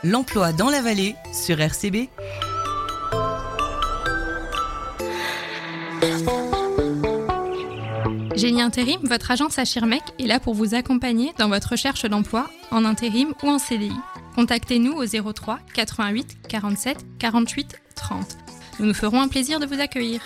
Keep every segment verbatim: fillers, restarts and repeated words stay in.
L'emploi dans la vallée sur R C B. Génie Intérim, votre agence à Schirmeck, est là pour vous accompagner dans votre recherche d'emploi en intérim ou en C D I. Contactez-nous au zéro trois quatre-vingt-huit quarante-sept quarante-huit trente. Nous nous ferons un plaisir de vous accueillir.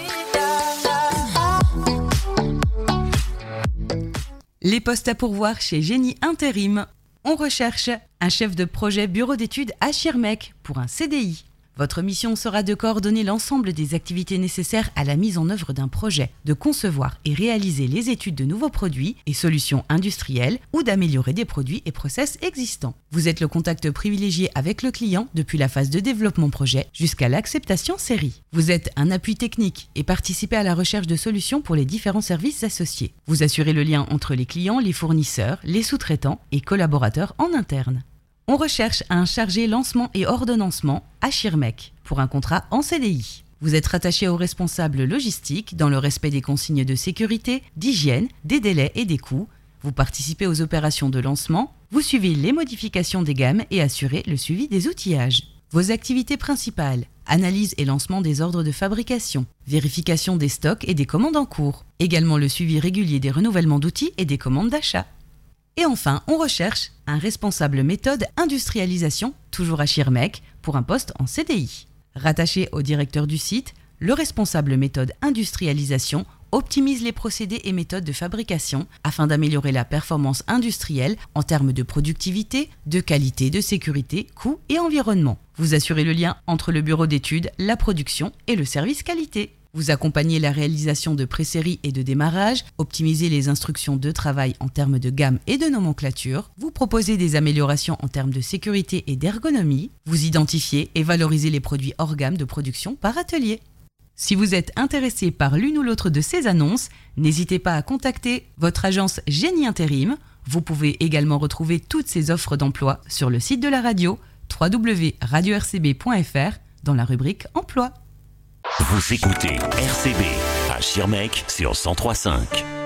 Les postes à pourvoir chez Génie Intérim. On recherche un chef de projet bureau d'études à Schirmeck pour un C D I. Votre mission sera de coordonner l'ensemble des activités nécessaires à la mise en œuvre d'un projet, de concevoir et réaliser les études de nouveaux produits et solutions industrielles ou d'améliorer des produits et process existants. Vous êtes le contact privilégié avec le client depuis la phase de développement projet jusqu'à l'acceptation série. Vous êtes un appui technique et participez à la recherche de solutions pour les différents services associés. Vous assurez le lien entre les clients, les fournisseurs, les sous-traitants et collaborateurs en interne. On recherche un chargé lancement et ordonnancement à Schirmeck pour un contrat en C D I. Vous êtes rattaché au responsable logistique dans le respect des consignes de sécurité, d'hygiène, des délais et des coûts. Vous participez aux opérations de lancement, vous suivez les modifications des gammes et assurez le suivi des outillages. Vos activités principales: analyse et lancement des ordres de fabrication, vérification des stocks et des commandes en cours, également le suivi régulier des renouvellements d'outils et des commandes d'achat. Et enfin, on recherche un responsable méthode industrialisation, toujours à Schirmeck, pour un poste en C D I. Rattaché au directeur du site, le responsable méthode industrialisation optimise les procédés et méthodes de fabrication afin d'améliorer la performance industrielle en termes de productivité, de qualité, de sécurité, coût et environnement. Vous assurez le lien entre le bureau d'études, la production et le service qualité. Vous accompagnez la réalisation de pré-séries et de démarrage, optimisez les instructions de travail en termes de gamme et de nomenclature, vous proposez des améliorations en termes de sécurité et d'ergonomie, vous identifiez et valorisez les produits hors gamme de production par atelier. Si vous êtes intéressé par l'une ou l'autre de ces annonces, n'hésitez pas à contacter votre agence Génie Intérim. Vous pouvez également retrouver toutes ces offres d'emploi sur le site de la radio w w w point radio r c b point f r dans la rubrique Emploi. Vous écoutez R C B à Schirmeck sur cent trois virgule cinq.